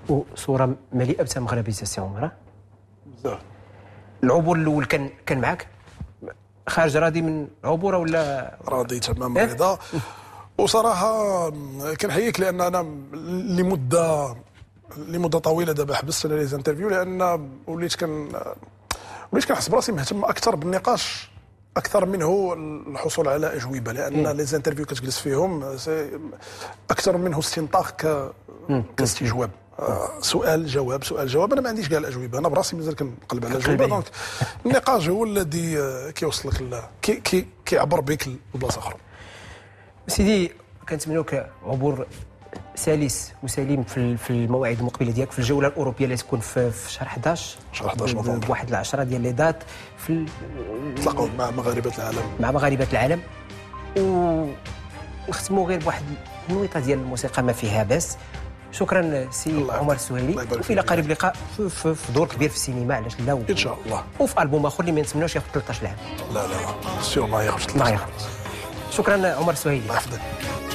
وصوره مليئه بتمغربيزاسيون عمره. بزاف. العبور الاول كان معك خارج راضي من عبوره ولا؟ راضي تمام الرضا. وصراحه كنحييك لان انا لمده طويله دابا حبست انا لي انترفيو، لان وليت كنحس براسي مهتم اكثر بالنقاش اكثر منه الحصول على اجوبه، لان لي انترفيو كتجلس فيهم اكثر منه استنطاق كاستجواب. سؤال جواب سؤال جواب. انا ما عنديش كاع الاجوبه، انا براسي مازال كنقلب على الاجوبه. دونك النقاش هو الذي كيوصلك كيعبر بك لبلاصه اخرى. سيدي كنتمنوا لك عبور سلس وسليم في المواعيد المقبله ديالك في الجوله الاوروبيه اللي تكون في شهر 11 نوفمبر بواحد 10 ديال لي دات في تلاقاو مع مغاربه العالم. ونختموا غير بواحد النويطه ديال الموسيقى ما فيها باس. شكرا سي عمر السهيلي، والى قريب لقاء في دور كبير في السينما، علاش لا، ان شاء الله، وفي البوم اخر اللي ما نتمناوش ياخذ 13 عام. لا سير ما ياخذش 13 عام. شكرا عمر السهيلي. الله يحفظك.